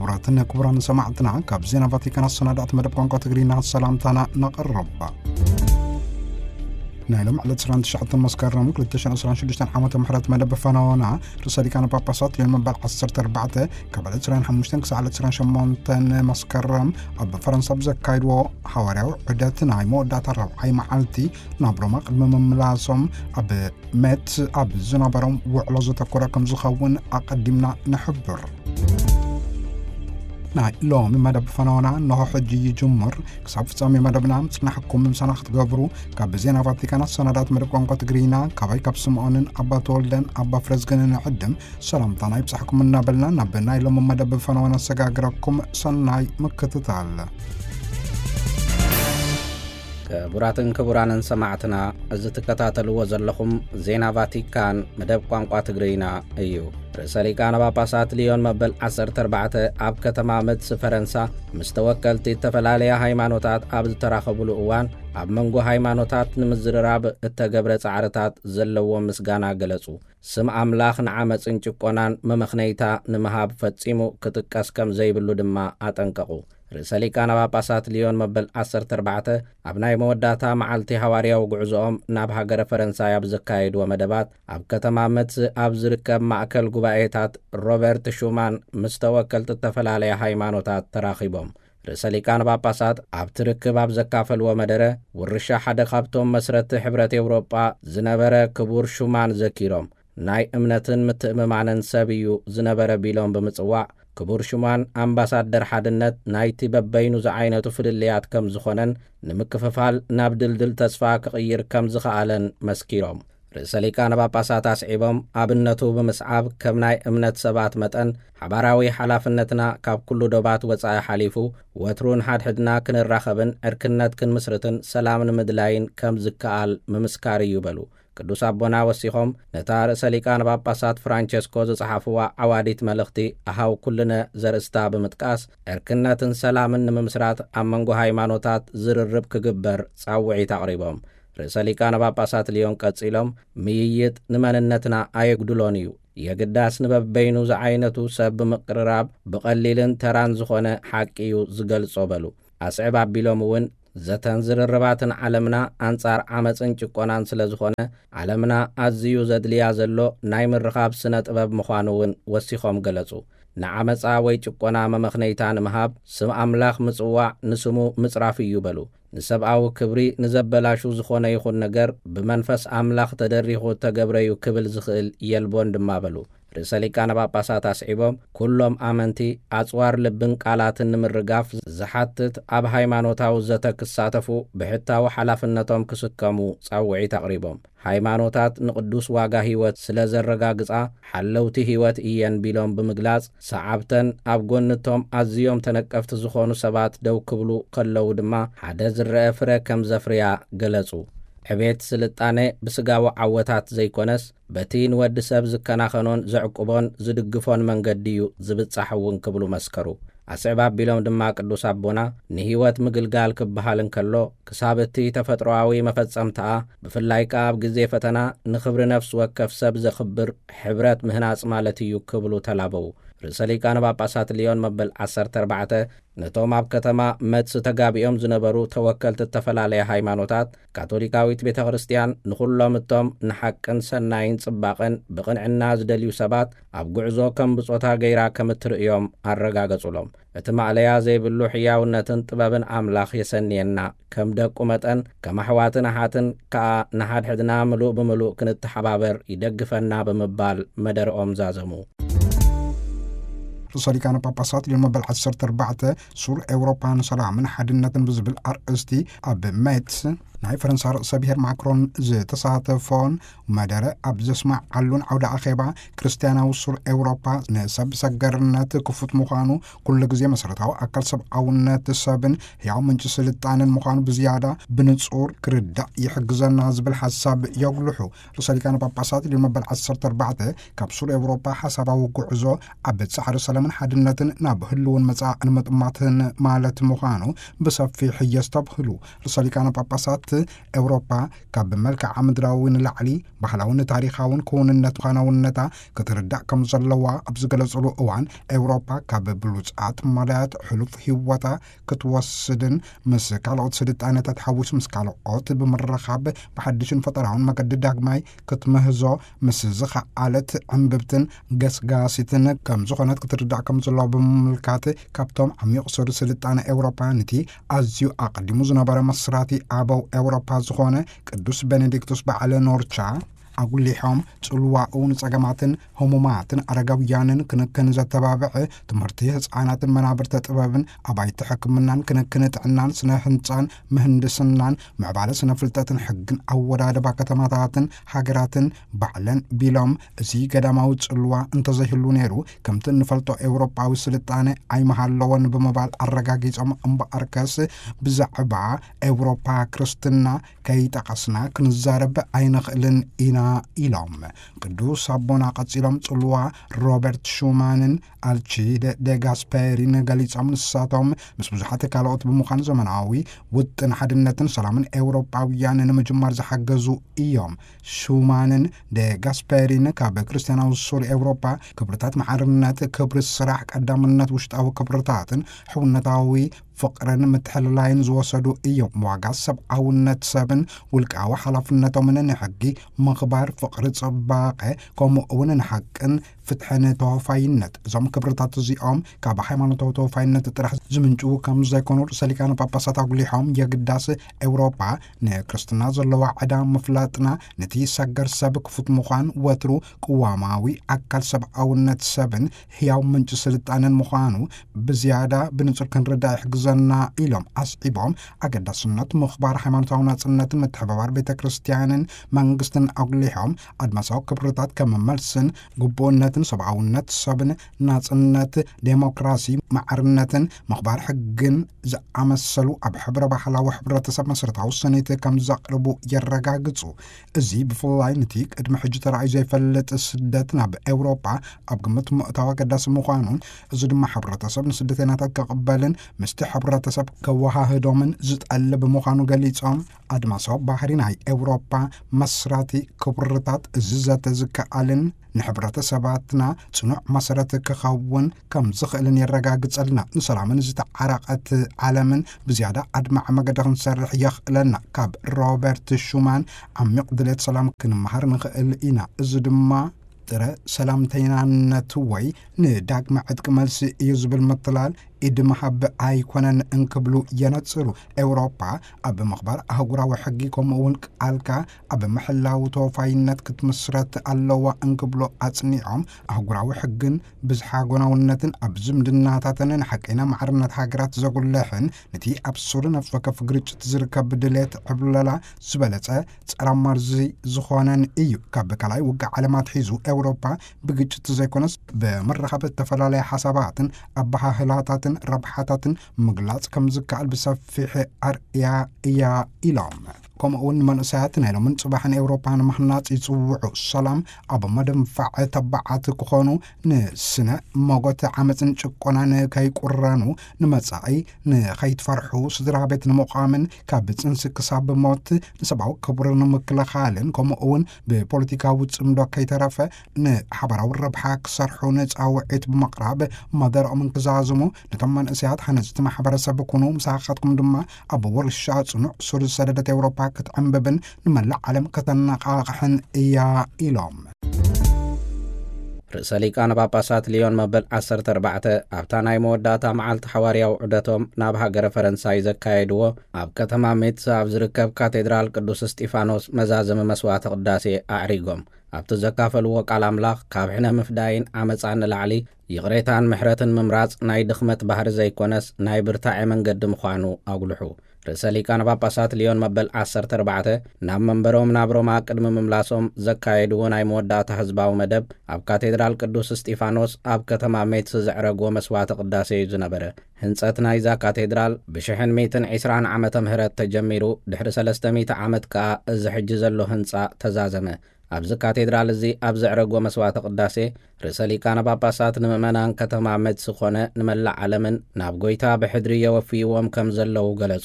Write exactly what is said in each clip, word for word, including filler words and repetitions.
كبراتنا كبران سمعتنا كابزينا فاتيكان الصنادات مدب قنقو تقرينا السلامتنا نقرب نعلم على تسران تشعط المسكر رمك للتشان أسران شدشتان حامة محرات مدب فانوانا رسالي كان باباسات يوم بال عصرت أربعة كبال تسران حموشتنكس على تسران شمونتان مسكر رم أب فرنسا بزكايدو حواريو عداتنا عيمو داتا روحي معالتي نابرو مقدم مملاسم أب مات أب زنابرم وعلوزة كوراكم زخون أقدمنا نحبر ناي لو من مدب فنانا نهو حجي جمر كساب فتامي مدبنا متسنا حكم ممسانا خطقابرو كابزينا فاتيكانا السندات مدب قنقو تقرينا كاباي كابسمونن أبا تولدن أبا فرزقنن عدم سلام تاناي بسحكم من نابلنا نابلناي لو من مدب فنانا سقاقراكم سناي مكتتال كبراتن كبرانن سمعتنا ازتكتاتلو وزلخم زينا فاتيكان مدب قنقو تقرينا ايو رسالي كان باباسات ليون مبل عصر تربعة اب كتمامد فرنسا مستوكلتي تفلاليا هايمانوتات اب تراخبلو اوان اب منغو هايمانوتات نمزرراب التقبر تعرتات زلو مسغانا قلسو سم املاخ نعمت انچقونان ممخنيتا نمهاب فتسيمو كتكاس كم زيبلو دما اتنققو رسالي كان باباسات ليون مبل عصر تربعة ابناي موداتا معالتي هواريا وقعزوهم ناب هاقر فرنسا يابزكايد ومدبات اب كتمامت اب زركب معكل قبائيتات روبرت شومان مستوكلت التفلالي هايمانوتات تراخيبهم رسالي كان باباسات اب تركب اب زكافل ومدره ورشا حد خابتهم مسرت حبرة اوروبا زنبره كبور شومان زكيروم ناي امنتن متأممانن سابيو زنبره بيلون بمتصواع كبور شومان امباسادر حدنت نايتي ببينو زعينتو فلليات كم زخونن نمكففال نابدلدل تسفا كغير كم زخالن مسكيروم رسالي كان باباسات اسعيبهم ابنتو بمسعاب كمناي امنت سبات متن حباراوي حلافنتنا كاب كلو دوبات وصاي حليفو وترون حد حدنا كن الرخبن اركنت كن مسرتن سلامن مدلاين كم زكال ممسكاري يبلو ቅዱስ አቦና ወሲኾም ነታ ርእሰ ሊቃነ ጳጳሳት ፍራንቸስኮ ዘጸሓፍዋ ዓዋዲት መልእኽቲ ኣሃው ኩልነ ዘርእስታ ብምጥቃስ ዕርክነትን ሰላምን ንምምስራት ኣብ መንጎ ሃይማኖታት ዝርርብ ክግበር ጻውዒት ኣቕሪቦም ርእሰ ሊቃነ ጳጳሳት ሊዮን ቀጺሎም ምይይጥ ንመንነትና ኣየግድሎን እዩ የግዳስ ንበበይኑ ዝዓይነቱ ሰብ ብምቅርራብ ብቐሊልን ተራን ዝኾነ ሓቂ እዩ ዝገልጾ በሉ ኣስዕብ ኣቢሎም እውን ዘተንዝርርባትን ዓለምና አንጻር ዓመፅን ጭቆናን ስለዝኾነ ዓለምና ኣዝዩ ዘድልያ ዘሎ ናይ ምርኻብ ስነ ጥበብ ምዃኑውን ወሲኾም ገለጹ ንዓመፃ ወይ ጭቆና መመኽነይታ ንምሃብ ስም ኣምላኽ ምጽዋዕ ንስሙ ምጽራፍ እዩ በሉ ንሰብኣዊ ክብሪ ንዘበላሹ ዝኾነ ይኹን ነገር ብመንፈስ ኣምላኽ ተደሪኹ ተገብረዩ ክብል ዝኽእል የልቦን ድማ በሉ ርእሰ ሊቃነ ጳጳሳት ኣስዒቦም ኩሎም ኣመንቲ ኣጽዋር ልብን ቃላትን ንምርጋፍ ዝሓትት ኣብ ሃይማኖታዊ ዘተ ክሳተፉ ብሕታዊ ሓላፍነቶም ክስከሙ ጻውዒት ኣቕሪቦም ሃይማኖታት ንቅዱስ ዋጋ ህይወት ስለ ዘረጋግጻ ሓለውቲ ህይወት እየን ቢሎም ብምግላጽ ሰዓብተን ኣብ ጎንቶም ኣዝዮም ተነቀፍቲ ዝኾኑ ሰባት ደው ክብሉ ከለዉ ድማ ሓደ ዝረአ ፍረ ከም ዘፍርያ ገለጹ ዕቤት ስልጣነ ብስጋዊ ዓወታት ዘይኮነስ በቲን ወዲ ሰብ ዝከናኸኖን ዘዕቁቦን ዝድግፎን መንገዲዩ ዝብጻሕውን ክብሉ መስከሩ ኣስዕባ ቢሎም ድማ ቅዱስ አቦና ንህይወት ምግልጋል ክበሃል እንከሎ ክሳብቲ ተፈጥሮአዊ መፈጸምታ ብፍላይ ካብ ግዜ ፈተና ንኽብሪ ነፍስ ወከፍ ሰብ ዘኽብር ሕብረት ምህናጽ ማለት እዩ ክብሉ ተላበው ርእሰ ሊቃነ ጳጳሳት ሊዮን መበል ዓሰርተ ኣርባዕተ ነቶም ኣብ ከተማ መጽ ተጋቢኦም ዝነበሩ ተወከልቲ ተፈላለየ ሃይማኖታት ካቶሊካዊት ቤተ ክርስቲያን ንኹሎም እቶም ንሓቅን ሰናይን ጽባቐን ብቕንዕና ዝደልዩ ሰባት ኣብ ጉዕዞ ከም ብጾታ ገይራ ከም እትርእዮም ኣረጋገጹሎም እቲ ማዕለያ ዘይብሉ ሕያውነትን ጥበብን ኣምላኽ የሰንየና ከም ደቁ መጠን ከም ኣሕዋትን ኣሓትን ከዓ ንሓድሕድና ምሉእ ብምሉእ ክንተሓባበር ይደግፈና ብምባል መደረኦም ዛዘሙ رسالي كان باباسات اليوم بالعصر تربعة سور أوروبا سلام من حدنة بزبل أرستي أب ميتس ناي فرنسا سبيهر معكرون زي تصاطفون ومدارة أبز اسمع علون عودة أخيبا كريستيانا وصول أوروبا نسب سجرنات كفوت مخانو كل جزء مسرتها أكل سب عونات السابن يوم من جسل التعن المخانو بزيادة بنتصور كردا يحجزنا زبل حساب يغلحو رسالي كان باباسات اليوم بالعصر تربعة كبسول أوروبا حسب وقعزو أبد سحر سلام حدنة نابهلون مساء المطمعتن مالت مخانو بسب في حيستبهلو رسالي كان باباسات ኤውሮፓ ካብ መልክዓ ምድራዊ ንላዕሊ ባህላውን ታሪኻውን ክውንነት ኻናውነታ ክትርዳእ ከም ዘለዋ ኣብ ዝገለጸሉ እዋን ኤውሮፓ ካብ ብሉጻት ማልያት ሕሉፍ ህይወታ ክትወስድን ምስ ካልኦት ስልጣነታት ሓዊሱ ምስ ካልኦት ብምርኻብ ብሓድሽን ፈጠራውን መገዲ ዳግማይ ክትምህዞ ምስ ዝኸኣለት ዕንብብትን ገስጋሲትን ከም ዝኾነት ክትርዳእ ከም ዘለዋ ብምምልካት ካብቶም ዓሚቕ ስሩ ስልጣነ ኤውሮፓ ነቲ ኣዝዩ ኣቐዲሙ ዝነበረ መስራቲ ኣበው ኤውሮፓ ዝኾነ ቅዱስ ቤኔዲክቶስ በዓለ ኖርቻ ኣጉሊሖም ጽልዋኡን ጸገማትን ህሙማትን ኣረጋውያንን ክንክን ዘተባብዕ ትምህርቲ ህፃናትን መናብርተ ጥበብን ኣባይቲ ሕክምናን ክንክን ጥዕናን ስነ ህንፃን ምህንድስናን ምዕባለ ስነ ፍልጠትን ሕግን ኣወዳድባ ከተማታትን ሃገራትን ባዕለን ቢሎም እዚ ገዳማዊ ጽልዋ እንተዘይህሉ ነይሩ ከምቲ ንፈልጦ ኤውሮጳዊ ስልጣነ ኣይመሃለወን ብምባል ኣረጋጊጾም እምበኣርከስ ብዛዕባ ኤውሮፓ ክርስትና ከይጠቐስና ክንዛረብ ኣይንኽእልን ኢና ኢሎም ቅዱስ አቦና ቀጺሎም ጽልዋ ሮበርት ሹማንን አልቺደ ደ ጋስፔሪን ገሊጾም ንሳቶም ምስ ብዙሓት ካልኦት ብምዃን ዘመናዊ ውጥን ሓድነትን ሰላምን ኤውሮጳውያን ንምጅማር ዝሓገዙ እዮም ሹማንን ደ ጋስፔሪን ካብ ክርስቲያናዊ ሱር ኤውሮጳ ክብርታት ማዕርነት ክብሪ ስራሕ ቀዳምነት ውሽጣዊ ክብርታትን ሕውነታዊ ፍቅርን ምትሕልላይን ዝወሰዱ እዮም ዋጋ ሰብኣውነት ሰብን ውልቃዊ ሓላፍነቶምን ንሕጊ ምኽባር ፍቅሪ ጽባቐ ከምኡ እውን ንሓቅን ፍትሕን ተወፋይነት እዞም ክብርታት እዚኦም ካብ ሃይማኖታዊ ተወፋይነት ጥራሕ ዝምንጭው ከም ዘይኮኑ ርእሰ ሊቃነ ጳጳሳት ኣጉሊሖም የግዳስ ኤውሮጳ ንክርስትና ዘለዋ ዕዳ ምፍላጥና ነቲ ሰገር ሰብ ክፉት ምዃን ወትሩ ቅዋማዊ ኣካል ሰብኣውነት ሰብን ህያው ምንጭ ስልጣንን ምዃኑ ብዝያዳ ብንጹር ክንርዳእ ይሕግዘ ና ኢሎም ኣስዒቦም ኣገዳስነት ምኽባር ሃይማኖታዊ ናጽነትን ምትሕብባር ቤተ ክርስቲያንን መንግስትን ኣጉሊሖም ኣድማሳዊ ክብርታት ከም መልስን ግቡእነትን ሰብኣውነት ሰብን ናጽነት ዴሞክራሲ ማዕርነትን ምኽባር ሕግን ዝኣመሰሉ ኣብ ሕብረ ባህላዊ ሕብረተሰብ መሰረታዊ ሰነይቲ ከም ዘቕርቡ የረጋግጹ እዚ ብፍላይ ነቲ ቅድሚ ሕጂ ተራእዩ ዘይፈልጥ ስደት ናብ ኤውሮጳ ኣብ ግምት ምእታዊ ኣገዳሲ ምዃኑን እዚ ድማ ሕብረተሰብ ንስደተኛታት ከቕበልን ምስቲ ሕብረተሰብ ከወሃህዶምን ዝጠልብ ምዃኑ ገሊጾም ኣድማሳዊ ባህሪ ናይ ኤውሮጳ መስራቲ ክብርታት እዚ ዘተዝከኣልን ንሕብረተሰባትና ጽኑዕ መሰረት ክኸውን ከም ዝኽእልን የረጋግጸልና ንሰላምን ዝተዓረቐት ዓለምን ብዝያዳ ኣድማዕ መገዲ ክንሰርሕ የኽእለና ካብ ሮበርት ሹማን ዓሚቕ ድሌት ሰላም ክንመሃር ንኽእል ኢና እዚ ድማ ጥረ ሰላምተኛነት ወይ ንዳግመ ዕጥቂ መልሲ እዩ ዝብል ምትላል ኢድመሃብ ኣይኮነን እንክብሉ የነጽሩ ኤውሮጳ ኣብ ምኽባር ኣህጉራዊ ሕጊ ከምኡውን ቃልካ ኣብ ምሕላዊ ተወፋይነት ክትምስረት ኣለዋ እንክብሎ ኣጽኒዖም ኣህጉራዊ ሕግን ብዝሓጎናውነትን ኣብ ዝምድናታትን ንሓቀና ማዕርነት ሃገራት ዘጉልሕን ነቲ ኣብ ሱር ነፍሲ ወከፍ ግርጭት ዝርከብ ድሌት ዕብለላ ዝበለጸ ጸረ መርዚ ዝኾነን እዩ ካብ ካልኣይ ውግእ ዓለማት ሒዙ ኤውሮጳ ብግጭት ዘይኮነስ ብምርኻብ ዝተፈላለየ ሓሳባትን ኣባሃህላታትን ረብሓታትን ምግላጽ ከም ዝከኣል ብሰፊሕ ኣርያ እያ ኢሎም ከምኡውን መንእሰያት ናይ ሎምን ጽባሕን ኤውሮጳ ንምህናጽ ይጽውዑ ሰላም ኣብ መደንፋዕ ተባዓት ክኾኑ ንስነ መጎት ዓመፅን ጭቆናን ከይቁረኑ ንመጻኢ ንኸይትፈርሑ ስድራ ቤት ንምቋምን ካብ ጽንሲ ክሳብ ሞት ንሰብኣዊ ክቡር ንምክልኻልን ከምኡውን ብፖለቲካዊ ጽምዶ ከይተረፈ ንሓበራዊ ረብሓ ክሰርሑ ነፃውዒት ብምቕራብ መደረኦምን ክዛዝሙ ነቶም መንእሰያት ሃነፅቲ ማሕበረሰብ ክኑ ምሳኻትኩም ድማ ኣብ ወርሻ ጽኑዕ ሱር ሰደደት ኤውሮጳ ክትዕንብብን ንመላእ ዓለም ከተነቃቕሕን እያ ኢሎም ርእሰ ሊቃነ ጳጳሳት ሊዮን መበል ዓሰርተ ኣርባዕተ ኣብታ ናይ መወዳእታ መዓልቲ ሓዋርያዊ ዑደቶም ናብ ሃገረ ፈረንሳይ ዘካየድዎ ኣብ ከተማ ሜትስ ኣብ ዝርከብ ካቴድራል ቅዱስ እስጢፋኖስ መዛዘመ መስዋዕቲ ቅዳሴ ኣዕሪጎም ኣብቲ ዘካፈልዎ ቃል ኣምላኽ ካብ ሕነ ምፍዳይን ዓመፃን ንላዕሊ ይቕሬታን ምሕረትን ምምራጽ ናይ ድኽመት ባህሪ ዘይኮነስ ናይ ብርታዕ መንገዲ ምዃኑ ኣጉልሑ ርእሰ ሊቃነ ጳጳሳት ሊዮን መበል ዓሰርተ ኣርባዕተ ናብ መንበሮም ናብ ሮማ ቅድሚ ምምላሶም ዘካየድዎ ናይ መወዳእታ ህዝባዊ መደብ ኣብ ካቴድራል ቅዱስ እስጢፋኖስ ኣብ ከተማ ሜትስ ዘዕረግዎ መስዋዕቲ ቅዳሴ እዩ ዝነበረ ህንጸት ናይዛ ካቴድራል ብሽሕን ሜትን ዒስራን ዓመተ ምህረት ተጀሚሩ ድሕሪ ሰለስተ ሚእቲ ዓመት ከኣ እዚ ሕጂ ዘሎ ህንጻ ተዛዘመ ኣብዚ ካቴድራል እዚ ኣብ ዘዕረግዎ መስዋዕቲ ቅዳሴ ርእሰ ሊቃነ ጳጳሳት ንምእመናን ከተማ ሜትስ ኮነ ንመላእ ዓለምን ናብ ጎይታ ብሕድሪ የወፍይዎም ከም ዘለዉ ገለጹ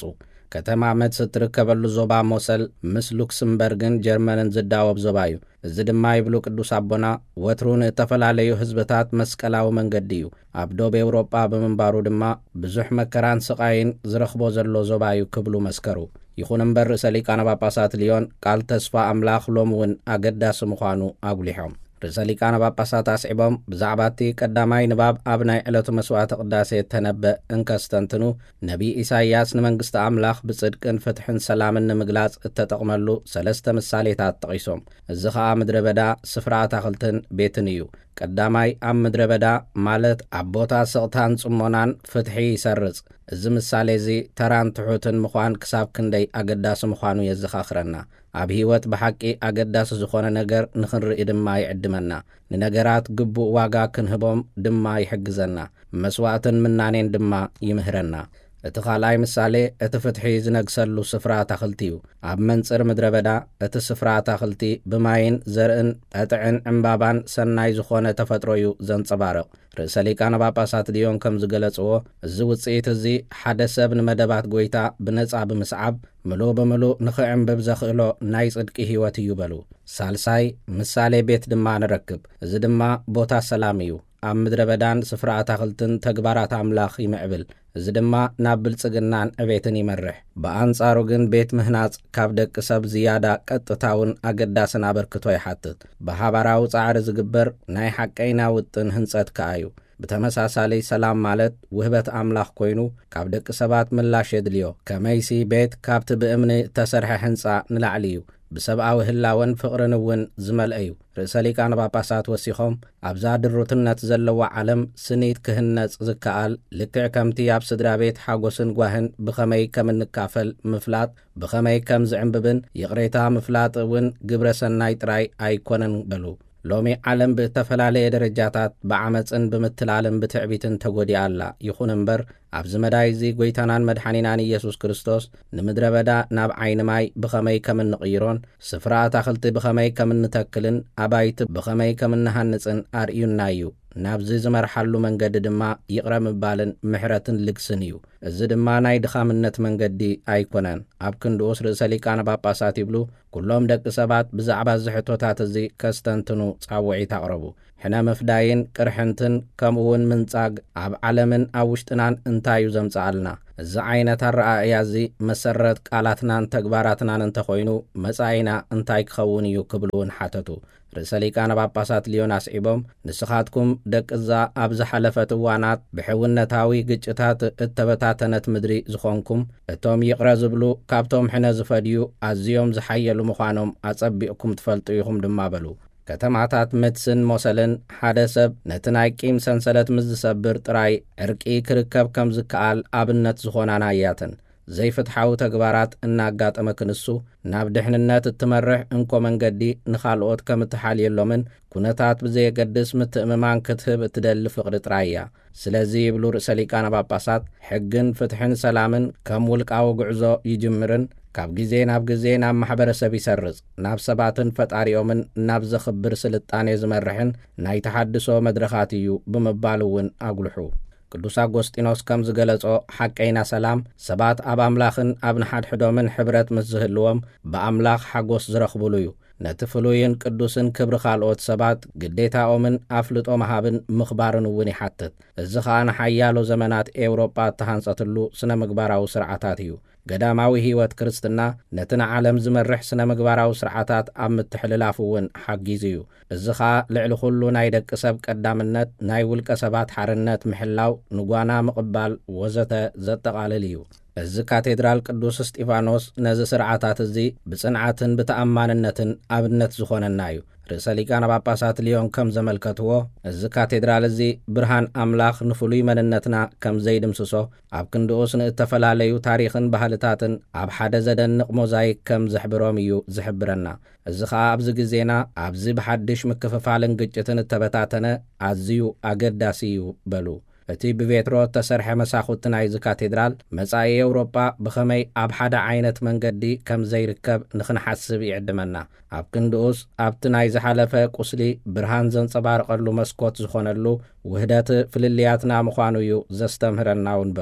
ከተማ መትስ እትርከበሉ ዞባ ሞሰል ምስ ሉክስምበርግን ጀርመንን ዝዳወብ ዞባ እዩ። እዚ ድማ ይብሉ ቅዱስ አቦና ወትሩን እተፈላለዩ ህዝብታት መስቀላዊ መንገዲ እዩ። ኣብ ዶብ ኤውሮጳ ብምንባሩ ድማ ብዙሕ መከራን ስቃይን ዝረኽቦ ዘሎ ዞባ እዩ ክብሉ መስከሩ። ይኹን እምበር ርእሰ ሊቃነ ጳጳሳት ሊዮን ቃል ተስፋ ኣምላኽ ሎሚ እውን ኣገዳሲ ምዃኑ ኣጉሊሖም ርእሰ ሊቃነ ጳጳሳት ኣስዒቦም ብዛዕባ እቲ ቀዳማይ ንባብ ኣብ ናይ ዕለቱ መስዋዕቲ ቅዳሴ ተነበእ እንከስተንትኑ ነቢይ ኢሳይያስ ንመንግስቲ ኣምላኽ ብጽድቅን ፍትሕን ሰላምን ንምግላጽ እተጠቕመሉ ሰለስተ ምሳሌታት ጠቒሶም። እዚ ኸዓ ምድረ በዳ ስፍራ ኣታኽልትን ቤትን እዩ። ቀዳማይ ኣብ ምድረ በዳ ማለት ኣብ ቦታ ስቕታን ጽሞናን ፍትሒ ይሰርጽ። እዚ ምሳሌ እዚ ተራን ትሑትን ምዃን ክሳብ ክንደይ ኣገዳሲ ምዃኑ የዘኻኽረና። ኣብ ህይወት ብሓቂ ኣገዳሲ ዝኾነ ነገር ንኽንርኢ ድማ ይዕድመና። ንነገራት ግቡእ ዋጋ ክንህቦም ድማ ይሕግዘና። መስዋዕትን ምናኔን ድማ ይምህረና። እቲ ኻልኣይ ምሳሌ እቲ ፍትሒ ዝነግሰሉ ስፍራ ኣታኽልቲ እዩ። ኣብ መንጽር ምድረ በዳ እቲ ስፍራ ኣታኽልቲ ብማይን ዘርእን ቀጥዕን ዕምባባን ሰናይ ዝኾነ ተፈጥሮ እዩ ዘንጸባርቕ። ርእሰ ሊቃነ ጳጳሳት ሊዮን ከም ዝገለጽዎ እዚ ውፅኢት እዚ ሓደ ሰብ ንመደባት ጐይታ ብነጻ ብምስዓብ ምሉእ ብምሉእ ንኽዕምብብ ዘኽእሎ ናይ ጽድቂ ህይወት እዩ በሉ። ሳልሳይ ምሳሌ ቤት ድማ ንረክብ። እዚ ድማ ቦታ ሰላም እዩ። ኣብ ምድረ በዳን ስፍራ ኣታኽልትን ተግባራት ኣምላኽ ይምዕብል። እዚ ድማ ናብ ብልጽግናን ዕቤትን ይመርሕ። ብኣንጻሩ ግን ቤት ምህናጽ ካብ ደቂ ሰብ ዝያዳ ቀጥታውን ኣገዳስን ኣበርክቶ ይሓትት። ብሓባራዊ ጻዕሪ ዝግበር ናይ ሓቀይና ውጥን ህንጸት ከኣ እዩ። ብተመሳሳሊ ሰላም ማለት ውህበት ኣምላኽ ኮይኑ ካብ ደቂ ሰባት ምላሽ የድልዮ። ከመይሲ ቤት ካብቲ ብእምኒ ተሰርሐ ህንጻ ንላዕሊ እዩ። ብሰብኣዊ ህላወን ፍቕርን እውን ዝመልአ እዩ። ርእሰ ሊቃነ ጳጳሳት ወሲኾም ኣብዛ ድሩትነት ዘለዋ ዓለም ስኒት ክህነጽ ዝከኣል ልክዕ ከምቲ ኣብ ስድራ ቤት ሓጐስን ጓህን ብኸመይ ከም እንካፈል ምፍላጥ ብኸመይ ከም ዝዕምብብን ይቕሬታ ምፍላጥ እውን ግብረ ሰናይ ጥራይ ኣይኮነን በሉ። ሎሚ ዓለም ብተፈላለየ ደረጃታት ብዓመፅን ብምትላልን ብትዕቢትን ተጐዲኣ ኣላ። ይኹን እምበር ኣብዚ መዳይ እዚ ጐይታናን መድሓኒናን ኢየሱስ ክርስቶስ ንምድረ በዳ ናብ ዓይኒ ማይ ብኸመይ ከም እንቕይሮን ስፍራ ኣታኽልቲ ብኸመይ ከም እንተክልን ኣባይቲ ብኸመይ ከም እንሃንጽን ኣርእዩና እዩ። ናብዚ ዝመርሓሉ መንገዲ ድማ ይቕረ ምባልን ምሕረትን ልግስን እዩ። እዚ ድማ ናይ ድኻምነት መንገዲ ኣይኮነን። ኣብ ክንድኡስ ርእሰ ሊቃነ ጳጳሳት ይብሉ ኩሎም ደቂ ሰባት ብዛዕባ ዝሕቶታት እዚ ከስተንትኑ ጻውዒት ኣቕረቡ። ሕነ መፍዳይን ቅርሕንትን ከምኡውን ምንጻግ ኣብ ዓለምን ኣብ ውሽጥናን እንታይ እዩ ዘምጽኣልና? እዚ ዓይነት ኣረኣእያ እዚ መሰረት ቃላትናን ተግባራትናን እንተኾይኑ መጻኢና እንታይ ክኸውን እዩ ክብሉውን ሓተቱ። ርእሰ ሊቃነ ጳጳሳት ሊዮን ኣስዒቦም ንስኻትኩም ደቅዛ ኣብ ዝሓለፈት እዋናት ብሕውነታዊ ግጭታት እተበታተነት ምድሪ ዝኾንኩም እቶም ይቕረ ዝብሉ ካብቶም ሕነ ዝፈድዩ ኣዝዮም ዝሓየሉ ምዃኖም ኣጸቢቕኩም ትፈልጡ ኢኹም ድማ በሉ። ከተማታት መትስን ሞሰልን ሓደ ሰብ ነቲ ናይ ቂም ሰንሰለት ምስ ዝሰብር ጥራይ ዕርቂ ክርከብ ከም ዝከኣል ኣብነት ዝኾናና እያተን። ዘይፍትሓዊ ተግባራት እናጋጠመ ክንሱ ናብ ድሕንነት እትመርሕ እንኮ መንገዲ ንኻልኦት ከም እትሓልየሎምን ኩነታት ብዘየገድስ ምትእምማን ክትህብ እትደሊ ፍቕሪ ጥራይ እያ። ስለዚ ይብሉ ርእሰ ሊቃነ ጳጳሳት ሕግን ፍትሕን ሰላምን ከም ውልቃዊ ጉዕዞ ይጅምርን ካብ ግዜ ናብ ግዜ ናብ ማሕበረሰብ ይሰርጽ ናብ ሰባትን ፈጣሪኦምን ናብ ዘኽብር ስልጣኔ ዝመርሕን ናይ ተሓድሶ መድረኻት እዩ ብምባል እውን ኣጉልሑ። ቅዱስ ኣጎስጢኖስ ከም ዝገለጾ ሓቀይና ሰላም ሰባት ኣብ ኣምላኽን ኣብ ንሓድሕዶምን ሕብረት ምስ ዝህልዎም ብኣምላኽ ሓጎስ ዝረኽብሉ እዩ። ነቲ ፍሉይን ቅዱስን ክብሪ ካልኦት ሰባት ግዴታኦምን ኣፍልጦ መሃብን ምኽባርን እውን ይሓትት። እዚ ኸዓ ንሓያሎ ዘመናት ኤውሮጳ እተሃንጸትሉ ስነ ምግባራዊ ስርዓታት እዩ። ገዳማዊ ህይወት ክርስትና ነቲ ንዓለም ዝመርሕ ስነ ምግባራዊ ስርዓታት ኣብ ምትሕልላፍ እውን ሓጊዝ እዩ። እዚ ኸዓ ልዕሊ ኩሉ ናይ ደቂ ሰብ ቀዳምነት፣ ናይ ውልቀ ሰባት ሓርነት ምሕላው፣ ንጓና ምቕባል ወዘተ ዘጠቓልል እዩ። እዚ ካቴድራል ቅዱስ እስጢፋኖስ ነዚ ስርዓታት እዚ ብጽንዓትን ብተኣማንነትን ኣብነት ዝኾነና እዩ። ርእሰ ሊቃነ ጳጳሳት ሊዮን ከም ዘመልከትዎ እዚ ካቴድራል እዚ ብርሃን ኣምላኽ ንፍሉይ መንነትና ከም ዘይድምስሶ ኣብ ክንድኡስ ንእተፈላለዩ ታሪኽን ባህልታትን ኣብ ሓደ ዘደንቕ ሞዛይክ ከም ዘሕብሮም እዩ ዝሕብረና። እዚ ኸዓ ኣብዚ ግዜና ኣብዚ ብሓድሽ ምክፍፋልን ግጭትን እተበታተነ ኣዝዩ ኣገዳሲ እዩ በሉ። እቲ ብቤትሮ ተሰርሐ መሳኹቲ ናይዚ ካቴድራል መጻኢ ኤውሮጳ ብኸመይ ኣብ ሓደ ዓይነት መንገዲ ከም ዘይርከብ ንኽንሓስብ ይዕድመና። ኣብ ክንድኡስ ኣብቲ ናይ ዝሓለፈ ቁስሊ ብርሃን ዘንጸባርቐሉ መስኮት ዝኾነሉ ውህደት ፍልልያትና ምዃኑ እዩ ዘስተምህረና እውን በሉ።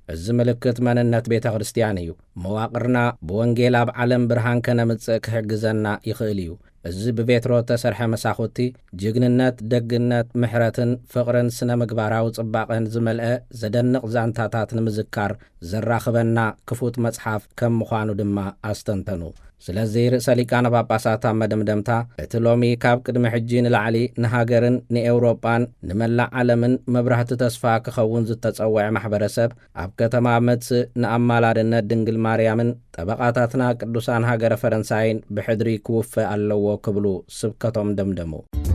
እዚ ምልክት መንነት ቤተ ክርስቲያን እዩ። መዋቕርና ብወንጌል ኣብ ዓለም ብርሃን ከነምጽእ ክሕግዘና ይኽእል እዩ። እዚ ብቤትሮ ተሰርሐ መሳኹቲ ጅግንነት፣ ደግነት፣ ምሕረትን ፍቕርን ስነ ምግባራዊ ጽባቐን ዝመልአ ዘደንቕ ዛንታታት ንምዝካር ዘራኽበና ክፉት መጽሓፍ ከም ምዃኑ ድማ ኣስተንተኑ። ስለዚ ርእሰ ሊቃነ ጳጳሳት ኣብ መደምደምታ እቲ ሎሚ ካብ ቅድሚ ሕጂ ንላዕሊ ንሃገርን ንኤውሮጳን ንመላእ ዓለምን መብራህቲ ተስፋ ክኸውን ዝተጸውዐ ማሕበረሰብ ኣብ ከተማ መጽእ ንኣማላድነት ድንግል ማርያምን ጠበቓታትና ቅዱሳን ሃገረ ፈረንሳይን ብሕድሪ ክውፍእ ኣለዎ ክብሉ ስብከቶም ደምደሙ።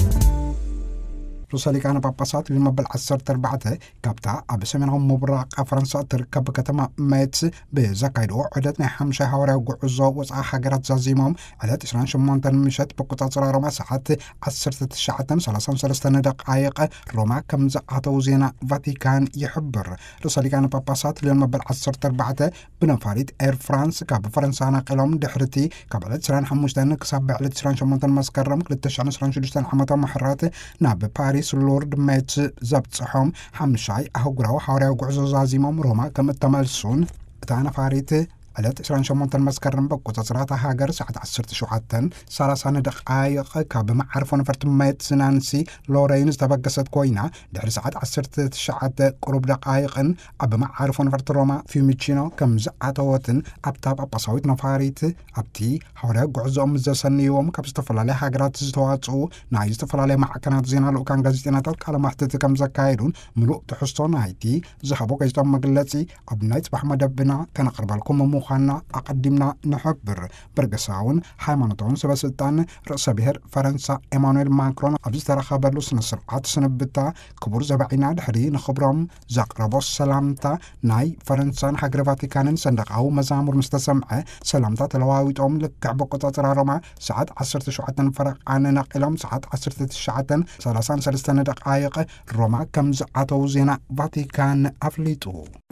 ርእሰ ሊቃነ ጳጳሳት ልመበል ዓሰርተ ኣርባዕተ ካብታ ኣብ ሰሜናዊ ምብራቕ ፈረንሳ ትርከብ ከተማ ሜትስ ብዘካይድዎ ዑደት ናይ ሓምሻይ ሃዋርያዊ ጉዕዞ ወፃኢ ሃገራት ዛዚሞም ዕለት ዕስራን ሸሞንተ ምሸት ብቁጻጽራ ሮማ ሰዓት ዓሰርተ ትሽዓተ ሰላሳ ወሰለስተ ደቂቕ ሮማ ከም ዝኣተው ዜና ቫቲካን ይሕብር። ርእሰ ሊቃነ ጳጳሳት ልመበል ዓሰርተ ኣርባዕተ ብነፋሪት ኤር ፍራንስ ካብ ፈረንሳ ናቂሎም ድሕርቲ ካብ ዕለት ዕስራን ሓሙሽተ ክሳብ ዕለት ዕስራን ሸሞንተ መስከረም ክልተ ሽሕን ዕስራን ሽዱሽተ ዓመተ ምሕረት ናብ ፓሪስ ሎርድ ሜትስ ዘብጽሖም ሓምሻይ ኣህጉራዊ ሃዋርያዊ ጉዕዞ ዛዚሞም ሮማ ከም እተመልሱን እታ ነፋሪት ዕለት ዕስራን ሸሞንተ መስከረም በቁጻጽራት ሃገር ሰዓት ዓሰርተ ሸውዓተ ሰላሳ ደቂቕ ካብ መዓርፎ ነፈርቲ ሜትስ ናንሲ ሎሬን ዝተበገሰት ኮይና ድሕሪ ሰዓት ዓሰርተ ትሽዓተ ቁሩብ ደቂቕን ኣብ መዓርፎ ነፈርቲ ሮማ ፊዩሚቺኖ ከም ዝኣተወትን ኣብታ ጳጳሳዊት ነፋሪት ኣብቲ ሃዋርያዊ ጉዕዞኦም ዘሰንይዎም ካብ ዝተፈላለየ ሃገራት ዝተዋጽኡ ናይ ዝተፈላለየ ማዕከናት ዜና ልኡካን ጋዜጠኛታት ቃለ መሕትት ከም ዘካየዱን ምሉእ ትሕዝቶ ናይቲ ዝሃቦ ጋዜጣዊ መግለጺ ኣብ ናይ ጽባሕ መደብና ከነቕርበልኩም ምዃና ኣቐዲምና ንሕብር። ብርገሳውን ሃይማኖታውን ሰበስልጣን ርእሰ ብሔር ፈረንሳ ኤማኑኤል ማክሮን ኣብ ዝተረኸበሉ ስነ ስርዓት ስንብታ ክቡር ዘባዒና ድሕሪ ንኽብሮም ዘቕረቦ ሰላምታ ናይ ፈረንሳን ሃገረ ቫቲካንን ሰንደቃዊ መዛሙር ምስ ተሰምዐ ሰላምታ ተለዋዊጦም ልክዕ በቆጻጽራ ሮማ ሰዓት ዓሰርተ ሸውዓተ ፈረቓን ነቂሎም ሰዓት ዓሰርተ ትሽዓተ ሰላሳ ወሰለስተ ደቂቕ ሮማ ከም ዝኣተው ዜና ቫቲካን ኣፍሊጡ።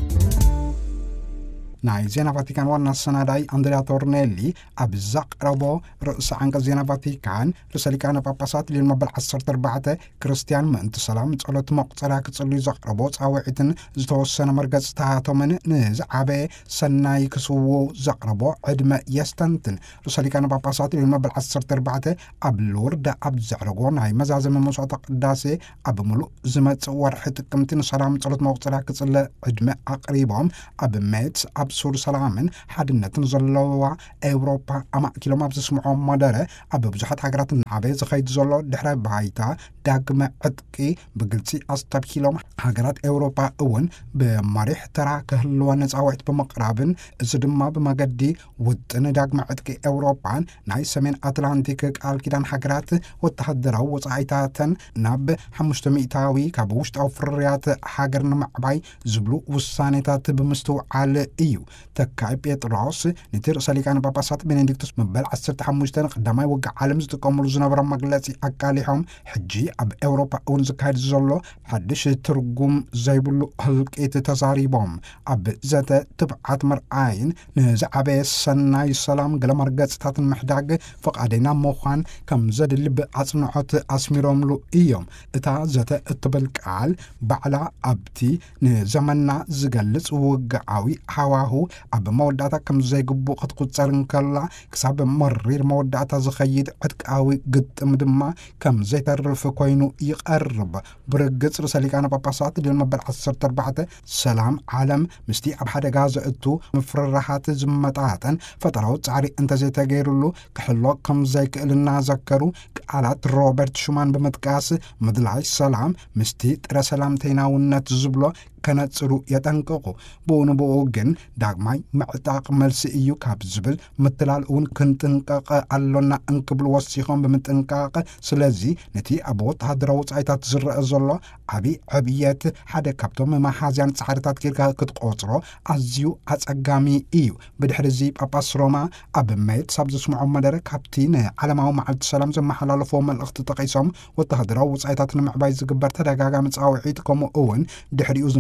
ናይ ዜና ቫቲካን ዋና ሰናዳይ አንድሪያ ቶርኔሊ ኣብ ዘቕረቦ ርእሰ አንቀጽ ዜና ቫቲካን ርእሰ ሊቃነ ጳጳሳት ልመበል ዓሰርተ ኣርባዕተ ክርስቲያን ምእንቲ ሰላም ጸሎት መቁጸርያ ክጽልዩ ዘቕረቦ ጻውዒትን ዝተወሰነ መርገጽታቶምን ንዝዓበየ ሰናይ ክስውዎ ዘቕረቦ ዕድመ የስተንትን። ርእሰ ሊቃነ ጳጳሳት ልመበል ዓሰርተ ኣርባዕተ ኣብ ሎርድ ኣብ ዘዕረጎ ናይ መዛዘመ መስዋዕተ ቅዳሴ ኣብ ምሉእ ዝመጽእ ወርሒ ጥቅምቲ ንሰላም ጸሎት መቁጸርያ ክጽለ ዕድመ ኣቕሪቦም ኣብ ሜትስ ኣብ ሱር ሰላምን ሓድነትን ዘለዋ ኤውሮፓ ኣማእኪሎም ኣብ ዝስምዖም መደረ ኣብ ብዙሓት ሃገራትን ዓበየ ዝኸይድ ዘሎ ድሕረ ባይታ ዳግመ ዕጥቂ ብግልፂ ኣስተብኪሎም ሃገራት ኤውሮፓ እውን ብመሪሕ ተራ ክህልወን ጻውዒት ብምቕራብን እዚ ድማ ብመገዲ ውጥን ዳግመ ዕጥቂ ኤውሮፓን ናይ ሰሜን ኣትላንቲክ ቃል ኪዳን ሃገራት ወተሃደራዊ ወጻኢታትን ናብ ሓሙሽተ ሚእታዊ ካብ ውሽጣዊ ፍርያት ሃገር ንምዕባይ ዝብሉ ውሳኔታት ብምስትውዓል እዩ። ተካይ ጴጥሮስ ነቲ ርእሰ ሊቃነ ጳጳሳት ቤኔዲክቶስ መበል ዓሰርተ ሓሙሽተ ቀዳማይ ወግዕ ዓለም ዝጥቀምሉ ዝነበረ መግለጺ ኣቃሊሖም ሕጂ ኣብ ኤውሮፓ እውን ዝካየድ ዘሎ ሓድሽ ትርጉም ዘይብሉ ህልቂት ተዛሪቦም ኣብ ዘተ ትብዓት መርኣይን ንዝዓበየ ሰናይ ሰላም ገለ መርገጽታትን ምሕዳግ ፈቃደና ምዃን ከም ዘድሊ ብኣጽንዖት ኣስሚሮምሉ እዮም። እታ ዘተ እትብል ቃል ባዕላ ኣብቲ ንዘመና ዝገልጽ ውግዓዊ ሃዋሁ ኣብ መወዳእታ ከም ዘይግቡእ ክትቁጸር እንከላ ክሳብ መሪር መወዳእታ ዝኸይድ ዕጥቃዊ ግጥም ድማ ከም ዘይተርፍ ኮይኑ ይቐርብ። ብርግጽ ርእሰ ሊቃነ ጳጳሳት ልመበል ዓሰርተ ኣርባዕተ ሰላም ዓለም ምስቲ ኣብ ሓደጋ ዘእቱ ምፍርራሓት ዝመጣጠን ፈጠራዊ ጻዕሪ እንተዘይተገይሩሉ ክሕሎ ከም ዘይክእል እናዘከሩ ቃላት ሮበርት ሹማን ብምጥቃስ ምድላይ ሰላም ምስቲ ጥረ ሰላምተይናውነት ዝብሎ ከነጽሩ የጠንቅቁ። ብኡኑ ብኡ ግን ዳግማይ ምዕጣቕ መልሲ እዩ ካብ ዝብል ምትላል እውን ክንጥንቀቕ ኣሎና እንክብል ወሲኾም ብምጥንቃቕ ስለዚ ነቲ ኣብ ወተሃደራዊ ወጻኢታት ዝርአ ዘሎ ዓብዪ ዕብየት ሓደ ካብቶም መሓዝያን ጻዕርታት ጌርካ ክትቆጽሮ ኣዝዩ ኣጸጋሚ እዩ። ብድሕሪዚ ጳጳስ ሮማ ኣብ ሜትስ ኣብ ዘስምዖም መደረ ካብቲ ንዓለማዊ መዓልቲ ሰላም ዘመሓላለፎ መልእኽቲ ጠቒሶም ወተሃደራዊ ወጻኢታት ንምዕባይ ዝግበር ተደጋጋሚ ጻውዒት ከምኡ እውን ድሕሪኡ ዝመ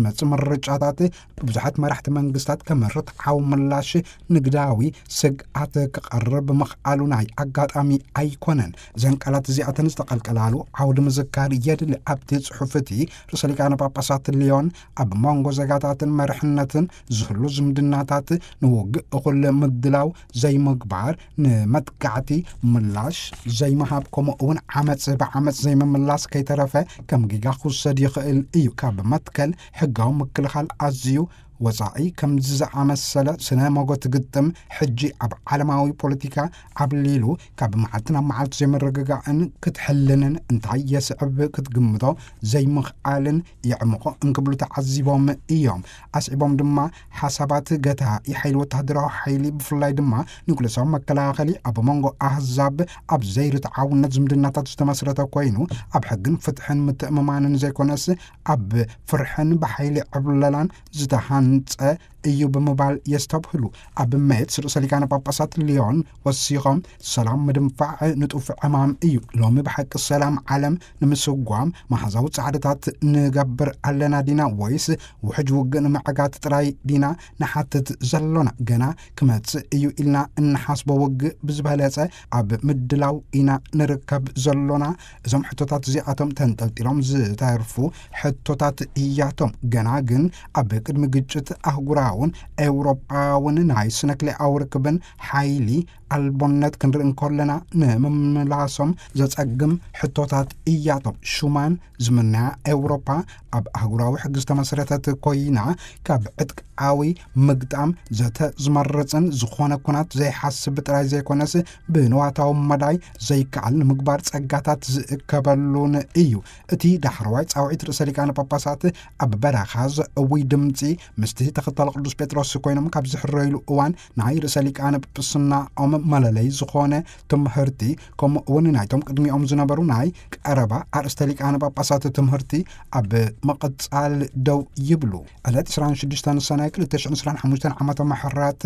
ዝመጽ ምርጫታት ብዙሓት መራሕቲ መንግስታት ከመርት ዓው ምላሽ ንግዳዊ ስግኣት ክቐርብ ምኽኣሉ ናይ ኣጋጣሚ ኣይኮነን ዘን ቃላት እዚኣተን ዝተቐልቀላሉ ዓውዲ ምዝካር የድሊ ኣብቲ ጽሑፍ እቲ ርእሰ ሊቃነ ጳጳሳት ሊዮን ኣብ መንጎ ዘጋታትን መርሕነትን ዝህሉ ዝምድናታት ንውግእ እኹል ምድላው ዘይምግባር ንመጥቃዕቲ ምላሽ ዘይመሃብ ከምኡ እውን ዓመፅ ብዓመፅ ዘይምምላስ ከይተረፈ ከም ጊጋ ክውሰድ ይኽእል እዩ ካብ መትከል ሕጋዊ ምክልኻል ኣዝዩ ወፃኢ ከም ዝኣመሰለ ስነ ሞጎት ግጥም ሕጂ ኣብ ዓለማዊ ፖለቲካ ዓብሊሉ ካብ መዓልቲ ናብ መዓልቲ ዘይምርግጋእን ክትሕልንን እንታይ የስዕብ ክትግምቶ ዘይምኽኣልን ይዕምቆ እንክብሉ ተዓዚቦም እዮም ኣስዒቦም ድማ ሓሳባት ገታ ይሓይል ወታደራዊ ሓይሊ ብፍላይ ድማ ኒኩለሳዊ መከላኸሊ ኣብ መንጎ ኣህዛብ ኣብ ዘይርትዓውነት ዝምድናታት ዝተመስረተ ኮይኑ ኣብ ሕግን ፍትሕን ምትእምማንን ዘይኮነስ ኣብ ፍርሕን ብሓይሊ ዕብለላን ዝተሃን ንጸ እዩ ብምባል የስተብህሉ ኣብ ሜት ርእሰ ሊቃነ ጳጳሳት ሊዮን ወሲኾም ሰላም ምድንፋዕ ንጡፍ ዕማም እዩ ሎሚ ብሓቂ ሰላም ዓለም ንምስጓም ማሕዛዊ ጻዕድታት ንገብር ኣለና ዲና ወይስ ውሕጅ ውግእ ንምዕጋት ጥራይ ዲና ንሓትት ዘሎና ገና ክመጽእ እዩ ኢልና እንሓስቦ ውግእ ብዝበለጸ ኣብ ምድላው ኢና ንርከብ ዘሎና እዞም ሕቶታት እዚኣቶም ተንጠልጢሎም ዝተርፉ ሕቶታት እያቶም ገና ግን ኣብ ቅድሚ ግጭት ኣህጉራውን ኤውሮጳውን ናይ ስነክልኣዊ ርክብን ሓይሊ ኣልቦነት ክንርኢ እንከለና ንምምላሶም ዘጸግም ሕቶታት እያቶም ሹማን ዝምንያ ኤውሮጳ ኣብ ኣህጉራዊ ሕጊ ዝተመስረተት ኮይና ካብ ዕጥቃዊ ምግጣም ዘተ ዝመርፅን ዝኾነ ኩናት ዘይሓስብ ጥራይ ዘይኮነስ ብንዋታዊ መዳይ ዘይከኣል ንምግባር ጸጋታት ዝእከበሉን እዩ እቲ ዳሕረዋይ ጻውዒት ርእሰ ሊቃነ ጳጳሳት ኣብ በረኻ ዘእውይ ድምፂ ምስቲ ተኸተለ ቅዱስ ጴጥሮስ ኮይኖም ካብ ዝሕረይሉ እዋን ናይ ርእሰ ሊቃነ ጵጵስናኦም መለለይ ዝኾነ ትምህርቲ ከምኡ እውን ናይቶም ቅድሚኦም ዝነበሩ ናይ ቀረባ ኣርእስተ ሊቃነ ጳጳሳት ትምህርቲ ኣብ መቐጻል ደው ይብሉ ዕለት عشرين وستة ሰነ ألفين وعشرين وخمسة ዓመተ ምሕረት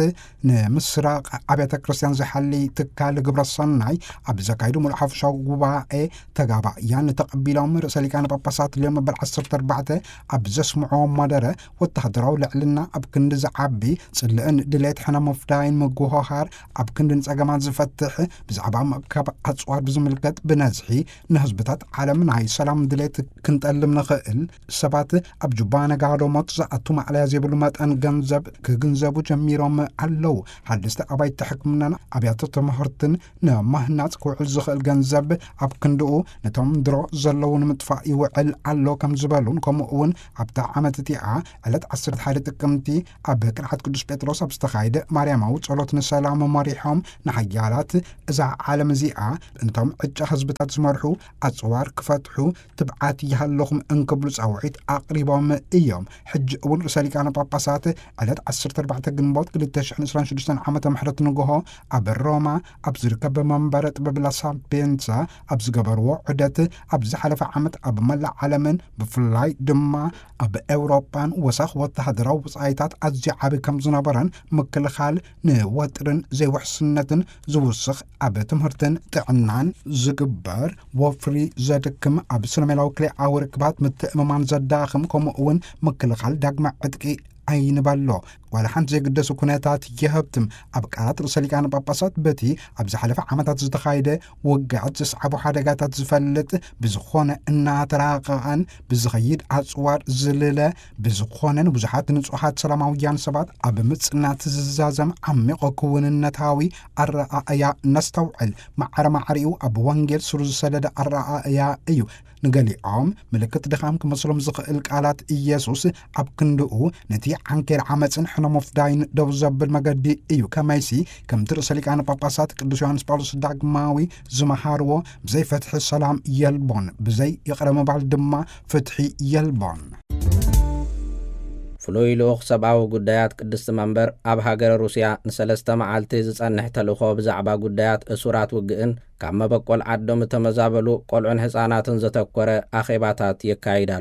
ንምስራቅ ኣብያተ ክርስቲያን ዝሓሊ ትካል ግብረ ሰናይ ኣብ ዘካይዱ ሙሉእ ሓፈሻዊ ጉባኤ ተጋባእያን ተቐቢሎም ርእሰ ሊቃነ ጳጳሳት ሊዮን መበል ዓሰርተ ኣርባዕተ ኣብ ዘስምዖ መደረ ወታደራዊ ልዕልና ኣብ ክንዲ ዝዓቢ ጽልእን ድሌት ሕነ መፍዳይን ምጉሆሃር ኣብ ክንዲ ጸገማት ዝፈትሕ ብዛዕባ መእከብ ኣጽዋር ብዝምልከት ብነዝሒ ንህዝብታት ዓለም ናይ ሰላም ድሌት ክንጠልም ንኽእል ሰባት ኣብ ጁባ ነጋዶ ሞት ዝኣቱ ማዕለያ ዘይብሉ መጠን ገንዘብ ክግንዘቡ ጀሚሮም ኣለው ሓድስቲ ኣባይቲ ሕክምናን ኣብያተ ትምህርትን ንማህናፅ ክውዕል ዝኽእል ገንዘብ ኣብ ክንድኡ ነቶም ድሮ ዘለዉ ንምጥፋእ ይውዕል ኣሎ ከም ዝበሉን ከምኡ እውን ኣብታ ዓመት እቲኣ ዕለት ዓሰርተ ሓደ ጥቅምቲ ኣብ ቅንዓት ቅዱስ ጴጥሮስ ኣብ ዝተኻይደ ማርያማዊ ጸሎት ንሰላም መሪሖም ንሓያላት እዛ ዓለም እዚኣ እንቶም ዕጫ ህዝብታት ዝመርሑ ኣጽዋር ክፈትሑ ትብዓት ይሃለኹም እንክብሉ ጻውዒት ኣቕሪቦም እዮም ሕጂ እውን ርእሰ ሊቃነ ጳጳሳት ዕለት ዓሰርተ ኣርባዕተ ግንቦት ክልተ ሽሕን ዕስራን ሽዱሽተን ዓመተ ምሕረት ንግሆ ኣብ ሮማ ኣብ ዝርከብ መንበረ ጥበብ ላ ሳፒየንሳ ኣብ ዝገበርዎ ዑደት ኣብ ዝሓለፈ ዓመት ኣብ መላእ ዓለምን ብፍላይ ድማ ኣብ ኤውሮጳን ወሳኽ ወተሃደራዊ ውጻኢታት ኣዝዩ ዓቢ ከም ዝነበረን ምክልኻል ንወጥርን ዘይውሕስነትን ዝውስኽ ኣብ ትምህርትን ጥዕናን ዝግበር ወፍሪ ዘድክም ኣብ ስነሜላዊ ክልኣዊ ርክባት ምትእምማን ዘዳኽም ከምኡ እውን ምክልኻል ዳግመ ዕጥቂ ኣይንበሎ ዋላ ሓንቲ ዘይግደሱ ኩነታት የህብትም ኣብ ቃላት ርእሰ ሊቃነ ጳጳሳት በቲ ኣብ ዝሓለፈ ዓመታት ዝተኻይደ ውግዓት ዘስዓቡ ሓደጋታት ዝፈልጥ ብዝኾነ እናተራቐቐን ብዝኸይድ ኣጽዋር ዝልለ ብዝኾነን ብዙሓት ንጹሓት ሰላማውያን ሰባት ኣብ ምጽናት ዝዛዘም ዓሚቕ ክውንነታዊ ኣረኣእያ ነስተውዕል ማዕረ ማዕሪኡ ኣብ ወንጌል ስሩ ዝሰደደ ኣረኣእያ እዩ ንገሊኦም ምልክት ድኻም ክመስሎም ዝኽእል ቃላት ኢየሱስ ኣብ ክንድኡ ነቲ ዓንኬር ዓመፅን ሕነ መፍዳይን ደው ዘብል መገዲ እዩ ከመይሲ ከምቲ ርእሰ ሊቃነ ጳጳሳት ቅዱስ ዮሃንስ ጳውሎስ ዳግማዊ ዝመሃርዎ ብዘይ ፍትሒ ሰላም የልቦን ብዘይ ይቕረ ምባል ድማ ፍትሒ የልቦን ፍሉይ ልኡኽ ሰብኣዊ ጉዳያት ቅድስቲ መንበር ኣብ ሃገረ ሩስያ ንሰለስተ መዓልቲ ዝጸንሕ ተልእኾ ብዛዕባ ጉዳያት እሱራት ውግእን ካብ መበቆል ዓዶም ተመዛበሉ ቆልዑን ህፃናትን ዘተኮረ ኣኼባታት የካይድ ኣሎ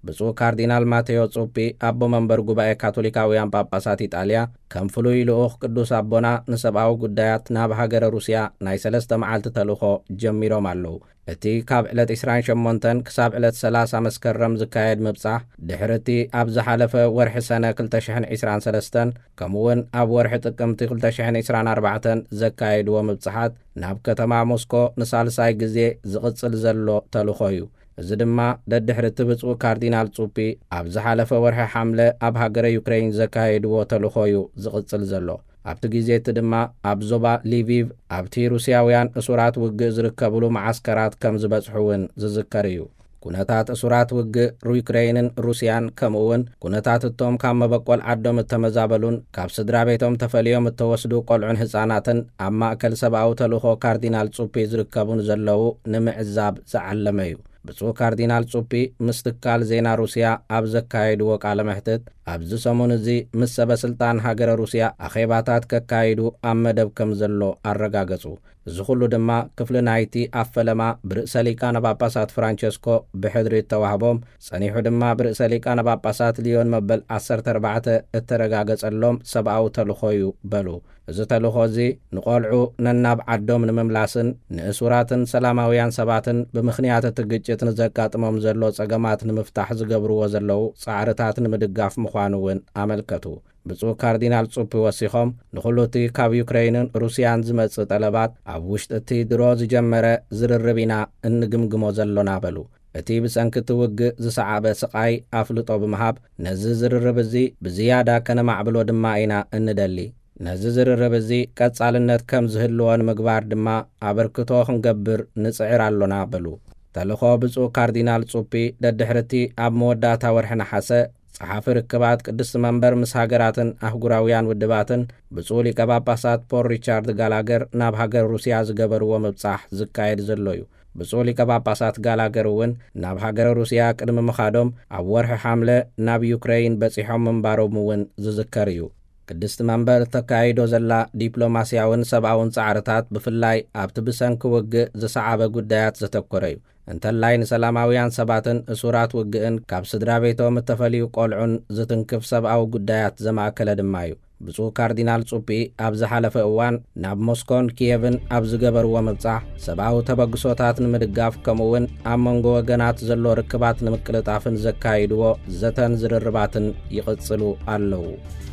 ብፁዕ ካርዲናል ማቴዎ ጹጲ ኣቦ መንበር ጉባኤ ካቶሊካውያን ጳጳሳት ኢጣልያ ከም ፍሉይ ልኡኽ ቅዱስ ኣቦና ንሰብኣዊ ጉዳያት ናብ ሃገረ ሩስያ ናይ ሰለስተ መዓልቲ ተልእኾ ጀሚሮም ኣለዉ። እቲ ካብ ዕለት ዒስራን ሸሞንተ ክሳብ ዕለት ሰላሳ መስከረም ዝካየድ ምብጻሕ ድሕርቲ ኣብ ዝሓለፈ ወርሒ ሰነ ክልተ ሽሕን ዒስራን ሰለስተን ከምኡውን ኣብ ወርሒ ጥቅምቲ ክልተ ሽሕን ዒስራን ኣርባዕተን ዘካየድዎ ምብጽሓት ናብ ከተማ ሞስኮ ንሳልሳይ ግዜ ዝቕጽል ዘሎ ተልእኾ እዩ። እዚ ድማ ደድሕርቲ ብፁዕ ካርዲናል ጹጲ ኣብ ዝሓለፈ ወርሒ ሓምለ ኣብ ሃገረ ዩክሬን ዘካየድዎ ተልእኾ እዩ ዝቕጽል ዘሎ። ኣብቲ ግዜቲ ድማ ኣብ ዞባ ሊቪቭ ኣብቲ ሩስያውያን እሱራት ውግእ ዝርከብሉ መዓስከራት ከም ዝበጽሑ እውን ዝዝከር እዩ። ኩነታት እሱራት ውግእ ዩክሬንን ሩስያን ከምኡውን ኩነታት እቶም ካብ መበቆል ዓዶም እተመዛበሉን ካብ ስድራ ቤቶም ተፈልዮም እተወስዱ ቆልዑን ህፃናትን ኣብ ማእከል ሰብኣዊ ተልእኾ ካርዲናል ጹጲ ዝርከቡን ዘለዉ ንምዕዛብ ዝዓለመ እዩ። ብፁዕ ካርዲናል ጹጲ ምስ ትካል ዜና ሩስያ ኣብ ዘካየድዎ ቃለ መሕትት ኣብዚ ሰሙን እዚ ምስ ሰበስልጣን ሃገረ ሩስያ ኣኼባታት ከካይዱ ኣብ መደብ ከም ዘሎ ኣረጋገጹ። እዚ ኩሉ ድማ ክፍሊ ናይቲ ኣፈለማ ብርእሰ ሊቃነ ጳጳሳት ፍራንቸስኮ ብሕድሪ ተዋህቦም ጸኒሑ ድማ ብርእሰ ሊቃነ ጳጳሳት ሊዮን መበል ዓሰርተ ኣርባዕተ እተረጋገጸሎም ሰብኣዊ ተልእኾ እዩ በሉ። እዚ ተልእኾ እዚ ንቖልዑ ነናብ ዓዶም ንምምላስን ንእሱራትን ሰላማውያን ሰባትን ብምኽንያት እቲ ግጭት ንዘጋጥሞም ዘሎ ጸገማት ንምፍታሕ ዝገብርዎ ዘለዉ ጻዕርታት ንምድጋፍ ምዃኑ እውን ኣመልከቱ። ብፁዕ ካርዲናል ጹጲ ወሲኾም ንኹሉ እቲ ካብ ዩክሬንን ሩስያን ዝመጽእ ጠለባት ኣብ ውሽጢ እቲ ድሮ ዝጀመረ ዝርርብ ኢና እንግምግሞ ዘሎና በሉ። እቲ ብሰንኪቲ ውግእ ዝሰዓበ ስቓይ ኣፍልጦ ብምሃብ ነዚ ዝርርብ እዚ ብዝያዳ ከነማዕብሎ ድማ ኢና እንደሊ። ነዚ ዝርርብ እዚ ቀጻልነት ከም ዝህልዎን ምግባር ድማ ኣበርክቶ ክንገብር ንጽዕር ኣሎና በሉ። ተልእኾ ብፁዕ ካርዲናል ጹጲ ደድሕርቲ ኣብ መወዳእታ ወርሒ ነሓሰ ጸሓፊ ርክባት ቅድስቲ መንበር ምስ ሃገራትን ኣህጉራውያን ውድባትን ብፁዕ ሊቀ ጳጳሳት ፖል ሪቻርድ ጋላገር ናብ ሃገር ሩስያ ዝገበርዎ ምብጻሕ ዝካየድ ዘሎ እዩ። ብፁዕ ሊቀ ጳጳሳት ጋላገር እውን ናብ ሃገረ ሩስያ ቅድሚ ምኻዶም ኣብ ወርሒ ሓምለ ናብ ዩክሬን በጺሖም ምንባሮም እውን ዝዝከር እዩ። ቅድስቲ መንበር ተካይዶ ዘላ ዲፕሎማስያውን ሰብኣውን ጻዕርታት ብፍላይ ኣብቲ ብሰንኪ ውግእ ዝሰዓበ ጉዳያት ዘተኰረ እዩ። እንተላይ ንሰላማውያን ሰባትን እሱራት ውግእን ካብ ስድራ ቤቶም እተፈልዩ ቆልዑን ዝትንክፍ ሰብኣዊ ጉዳያት ዘማእከለ ድማ እዩ። ብፁዕ ካርዲናል ጹጲ ኣብ ዝሓለፈ እዋን ናብ ሞስኮን ኪየቭን ኣብ ዝገበርዎ ምብጻሕ ሰብኣዊ ተበግሶታት ንምድጋፍ ከምኡውን ኣብ መንጎ ወገናት ዘሎ ርክባት ንምቅልጣፍን ዘካይድዎ ዘተን ዝርርባትን ይቕጽሉ ኣለዉ።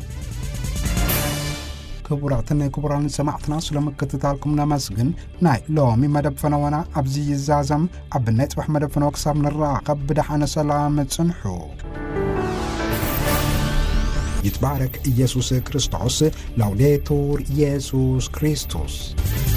ክቡራትን ክቡራን ሰማዕትና ስለምክትታልኩም ነመስግን። ናይ ሎሚ መደብ ፈነወና ኣብዚ ይዛዘም ኣብ ናይ ጽባሕ መደብ ፈነወ ክሳብ ንራኸብ ብድሓነ ሰላም ጽንሑ። ይትባረክ ኢየሱስ ክርስቶስ። ላውዴቱር ኢየሱስ ክርስቶስ።